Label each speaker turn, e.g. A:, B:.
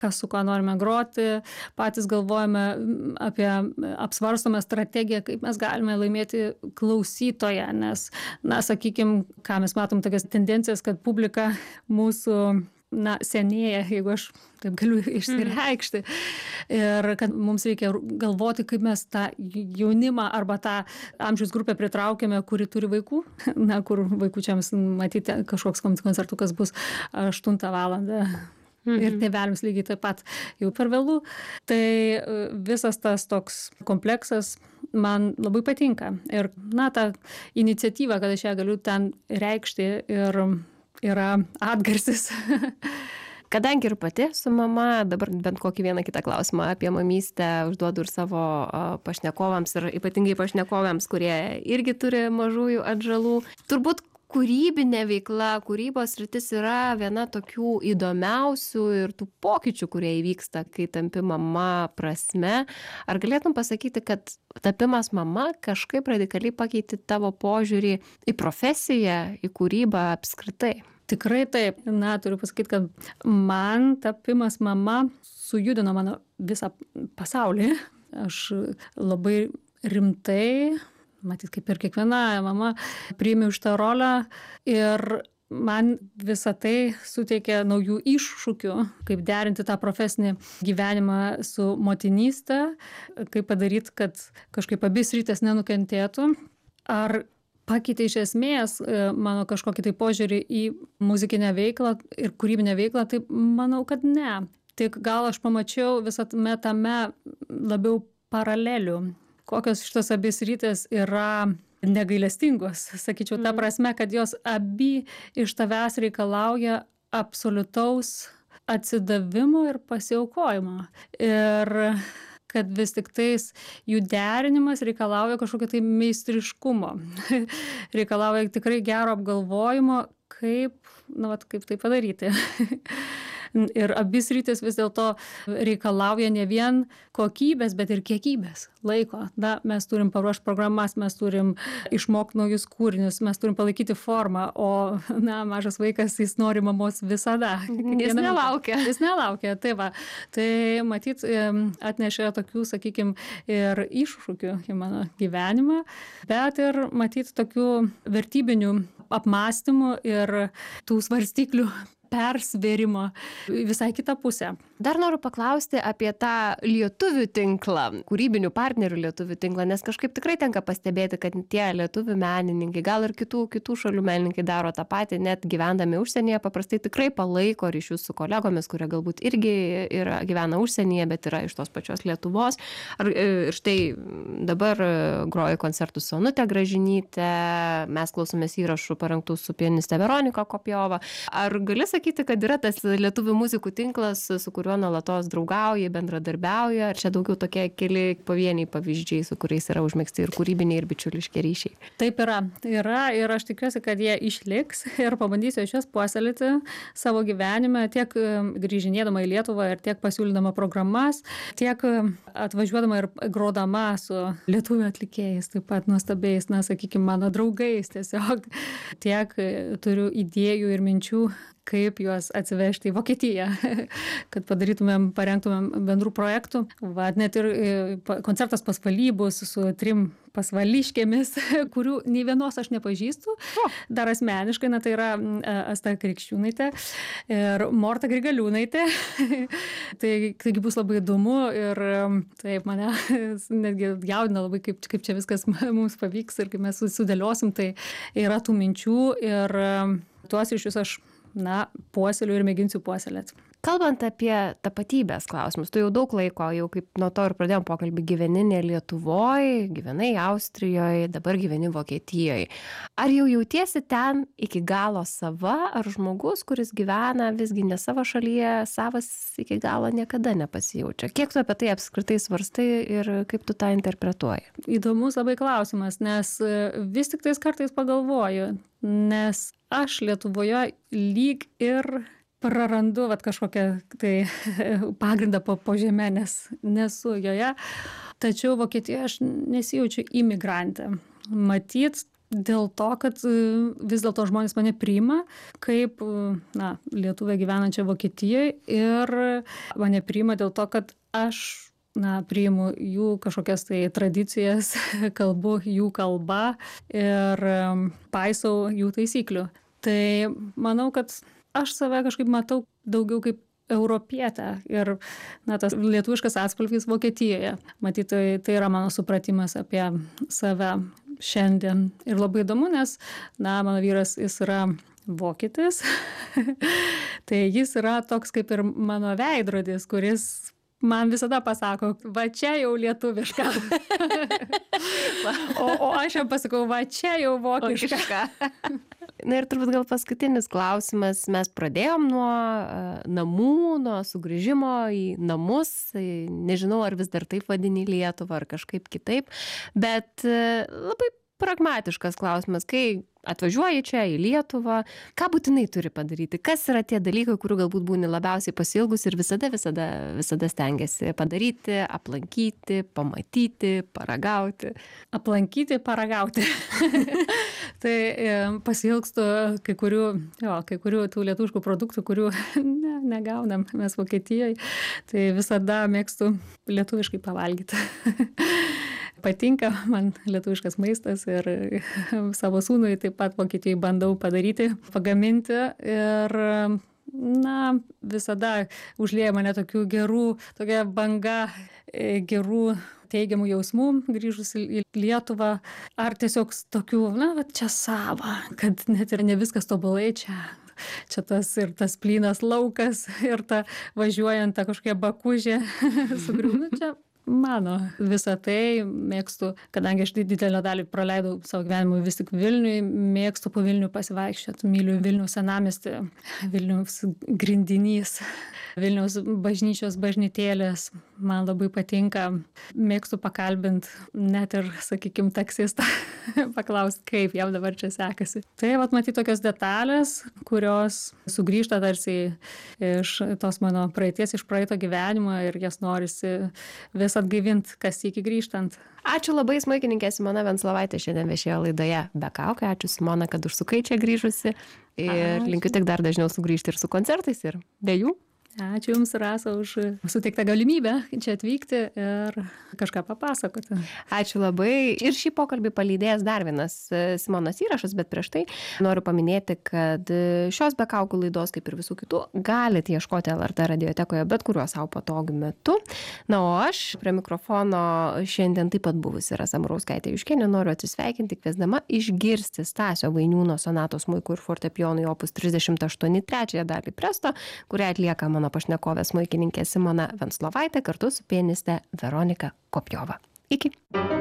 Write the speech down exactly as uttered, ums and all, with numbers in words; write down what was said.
A: kas su kuo norime groti, patys galvojame apie, apsvarstome strategiją, kaip mes galime laimėti klausytoją, nes, na, sakykime, ką mes matom tokias tendencijas, kad publika mūsų, na, senėja, jeigu aš taip galiu išsireikšti. Ir kad mums reikia galvoti, kaip mes tą jaunimą arba tą amžiaus grupę pritraukiame, kuri turi vaikų, na, kur vaikučiams matyti kažkoks koncertukas bus aštuntą valandą. Mhm. Ir tėveliams lygiai taip pat jau per vėlų. Tai visas tas toks kompleksas man labai patinka. Ir, na, ta iniciatyva, kad aš ją galiu ten reikšti ir yra atgarsis.
B: Kadangi ir pati su mama, dabar bent kokį vieną kitą klausimą apie mamystę užduodu ir savo pašnekovams ir ypatingai pašnekovams, kurie irgi turi mažųjų atžalų. Turbūt kūrybinė veikla, kūrybos sritis yra viena tokių įdomiausių ir tų pokyčių, kurie įvyksta, kai tampi mama prasme. Ar galėtum pasakyti, kad tapimas mama kažkaip radikaliai pakeitė tavo požiūrį į profesiją, į kūrybą apskritai?
A: Tikrai taip. Na, turiu pasakyti, kad man tapimas mama sujudino mano visą pasaulį. Aš labai rimtai, matyt, kaip ir kiekviena mama, priėmiau šitą rolę ir man visą tai suteikė naujų iššūkių, kaip derinti tą profesinį gyvenimą su motinystė, kaip padaryti, kad kažkaip abi sritys nenukentėtų. Ar pakeitė iš esmės mano kažkokį tai požiūrį į muzikinę veiklą ir kūrybinę veiklą, tai manau, kad ne. Tik gal aš pamačiau visame tame labiau paralelių, kokios šitos abi sritys yra negailestingos. Sakyčiau, ta prasme, kad jos abi iš tavęs reikalauja absoliutaus atsidavimo ir pasiaukojimo. Ir kad vis tik tais jų derinimas reikalauja kažkokio tai meistriškumo. Reikalauja tikrai gero apgalvojimo, kaip, na, vat, kaip tai padaryti. Ir abi sritys vis dėlto reikalauja ne vien kokybės, bet ir kiekybės laiko. Na, mes turim paruošti programas, mes turim išmokti naujus kūrinius, mes turim palaikyti formą, o, na, mažas vaikas, jis nori mamos visada.
B: Jis nelaukia.
A: Jis nelaukia, tai va. Tai matyt, atnešė tokių, sakykime, ir iššūkių į mano gyvenimą, bet ir matyt tokių vertybinių apmąstymų ir tų svarstyklių persvėrimo visai kitą pusę.
B: Dar noriu paklausti apie tą lietuvių tinklą, kūrybinių partnerių lietuvių tinklą, nes kažkaip tikrai tenka pastebėti, kad tie lietuvių menininkai, gal ir kitų, kitų šalių menininkai daro tą patį, net gyvendami užsienyje, paprastai tikrai palaiko ryšius su kolegomis, kurie galbūt irgi yra, gyvena užsienyje, bet yra iš tos pačios Lietuvos. Ar, ir štai dabar groja koncertus su Onute Gražinyte, mes klausomės įrašų parengtų su pianiste Veronika Kopjova. Ar gali sakyti, kad yra tas lietuvių muzikų tinklas, su kuriuo nuolatos draugauja, bendradarbiauja, ar čia daugiau tokie keli pavieniai pavyzdžiai, su kuriais yra užmegzti ir kūrybiniai, ir bičiuliški ryšiai?
A: Taip yra. Yra ir aš tikiuosi, kad jie išliks ir pabandysiu šias puoselėti savo gyvenime, tiek grįžinėdama į Lietuvą ir tiek pasiūlydama programas, tiek atvažiuodama ir grodama su lietuvių atlikėjais, taip pat nuostabiais, na, sakykime, mano draugais tiesiog. Tiek turiu idėjų ir minčių, kaip juos atsivežti į Vokietiją, kad padarytumėm, parengtumėm bendrų projektų. Va, net ir koncertas pasvaly bus su trim pasvališkėmis, kurių nei vienos aš nepažįstu, dar asmeniškai, na, tai yra Asta Krikščiūnaitė ir Morta Grigaliūnaitė. Tai, taigi bus labai įdomu ir taip mane netgi jaudina labai, kaip, kaip čia viskas mums pavyks ir kaip mes sudėliosim, tai yra tų minčių ir tuos ryšius aš na, puoseliu ir mėginsiu puoselėti.
B: Kalbant apie tapatybės klausimus, tu jau daug laiko, jau kaip nuo to ir pradėjom pokalbį, gyveni ne Lietuvoje, gyvenai Austrijoje, dabar gyveni Vokietijoje. Ar jau jautiesi ten iki galo sava, ar žmogus, kuris gyvena visgi ne savo šalyje, savas iki galo niekada nepasijaučia? Kiek tu apie tai apskritai svarstai ir kaip tu tą interpretuoji?
A: Įdomus labai klausimas, nes vis tik tais kartais pagalvoju, nes aš Lietuvoje lyg ir prarandu vat, kažkokią tai pagrindą po, po žemę, nes nesu joje. Tačiau Vokietijoje aš nesijaučiu imigrantė. Matyt, dėl to, kad vis dėlto žmonės mane priima kaip, na, lietuvę gyvenančią Vokietijoje ir mane priima dėl to, kad aš, na, priimu jų kažkokias tai tradicijas, kalbu jų kalba ir paisau jų taisyklių. Tai manau, kad aš save kažkaip matau daugiau kaip europietę ir, na, tas lietuviškas atspalvis Vokietijoje. Matyt, tai, tai yra mano supratimas apie save šiandien. Ir labai įdomu, nes, na, mano vyras, jis yra vokietis. Tai jis yra toks kaip ir mano veidrodis, kuris man visada pasako, va čia jau lietuviška. o, o aš jam pasakau, va čia jau vokiška.
B: Na ir turbūt gal paskutinis klausimas. Mes pradėjom nuo uh, namų, nuo sugrįžimo į namus. Nežinau, ar vis dar taip vadini Lietuvą, ar kažkaip kitaip. Bet uh, labai pragmatiškas klausimas. Kai atvažiuoji čia į Lietuvą, ką būtinai turi padaryti? Kas yra tie dalykai, kurių galbūt būni labiausiai pasiilgus ir visada, visada, visada stengiasi padaryti, aplankyti, pamatyti, paragauti?
A: Aplankyti, paragauti. Tai pasiilgstu kai kurių, jo, kai kurių tų lietuviškų produktų, kurių ne, negaunam mes Vokietijoje. Tai visada mėgstu lietuviškai pavalgyti. Patinka man lietuviškas maistas ir savo sūnui taip pat Vokietijoje bandau padaryti, pagaminti ir, na, visada užlieja mane tokių gerų, tokia banga gerų teigiamų jausmų grįžus į Lietuvą, ar tiesiog tokių, na, va, čia sava, kad net ir ne viskas tobulai čia. Čia tas ir tas plynas laukas ir ta važiuojant ta kažkokia bakužė sugriūna čia. Mano visą tai mėgstu, kadangi aš didelę dalį praleidau savo gyvenimui vis tik Vilniui, mėgstu po Vilnių pasivaikščioti, myliu Vilniaus senamiestį, Vilniaus grindinys, Vilniaus bažnyčios bažnytėlės, man labai patinka, mėgstu pakalbinti net ir, sakykime, taksistą, paklausti, kaip jam dabar čia sekasi. Tai vat matyti tokios detalės, kurios sugrįžta tarsi iš tos mano praeities, iš praeito gyvenimo ir jas norisi vis atgaivinti, kas iki grįžtant.
B: Ačiū labai, smuikininkė Simona Venclovaitė šiandien viešėjo laidoje Be kaukių. Ačiū, Simona, kad užsukai čia grįžusi ir Ačiū. Linkiu tik dar dažniau sugrįžti ir su koncertais ir be jų.
A: Ačiū Jums, Rasa, už suteiktą galimybę čia atvykti ir kažką papasakoti.
B: Ačiū labai. Ir šį pokalbį palydėjęs dar vienas Simonos įrašas, bet prieš tai noriu paminėti, kad šios Be kaukių laidos, kaip ir visų kitų, galite ieškoti L R T radiotekoje bet kuriuo savo patogiu metu. Na, o aš prie mikrofono šiandien taip pat buvusi Rasa Murauskaitė Juškienė noriu atsisveikinti, kviesdama išgirsti Stasio Vainiūno sonatos smuikui ir fortepijonui opus trisdešimt aštuoni trečiąją dalį presto, kurią atlieka mano pašnekovė smuikininkė Simona Venclovaitė kartu su pianiste Veronika Kopjova. Iki.